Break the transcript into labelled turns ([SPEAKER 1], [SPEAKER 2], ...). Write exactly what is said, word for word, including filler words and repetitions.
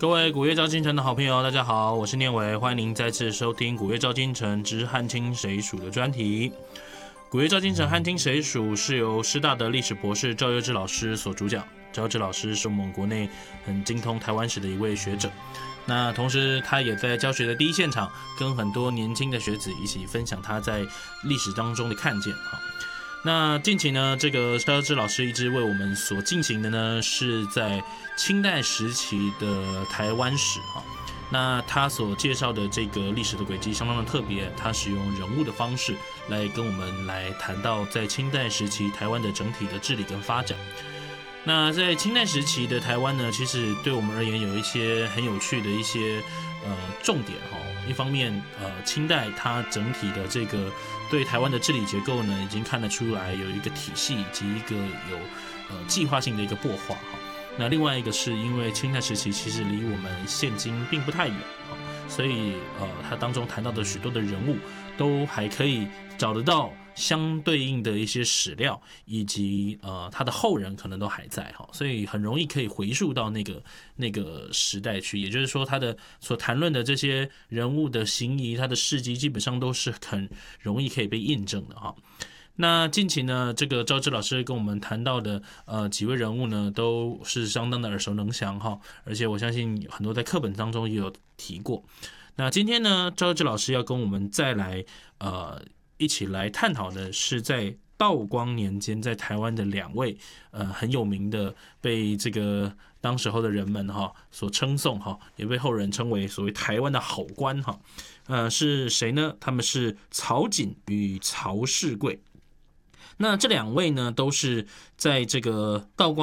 [SPEAKER 1] 各位古月照今城的好朋友，大家好，我是念伟，欢迎您再次收听古月照今城之汉清谁属的专题。古月照今城汉清谁属是由师大的历史博士赵佑之老师所主讲。赵佑之老师是我们国内很精通台湾史的一位学者，那同时他也在教学的第一现场，跟很多年轻的学子一起分享他在历史当中的看见。那近期呢，这个赵佑之老师一直为我们所进行的呢，是在清代时期的台湾史哈。那他所介绍的这个历史的轨迹相当的特别，他使用人物的方式来跟我们来谈到在清代时期台湾的整体的治理跟发展。那在清代时期的台湾呢，其实对我们而言有一些很有趣的一些呃重点哈。一方面，呃，清代它整体的这个对台湾的治理结构呢，已经看得出来有一个体系以及一个有呃计划性的一个擘画哈。那另外一个是因为清代时期其实离我们现今并不太远哈，所以呃，它当中谈到的许多的人物都还可以找得到相对应的一些史料，以及呃他的后人可能都还在哈，所以很容易可以回溯到那个那个时代去。也就是说，他的所谈论的这些人物的行仪，他的事迹，基本上都是很容易可以被印证的哈。那近期呢，这个赵之老师跟我们谈到的呃几位人物呢，都是相当的耳熟能详哈，而且我相信很多在课本当中也有提过。那今天呢，赵之老师要跟我们再来呃。一起来探讨的是在道光年间在台湾的两位呃很有名的，被这个当时候的人们哈所称颂哈，也被后人称为所谓台湾的好官哈，呃是谁呢？他们是曹瑾与曹世贵。那这两位呢，都是在这个道光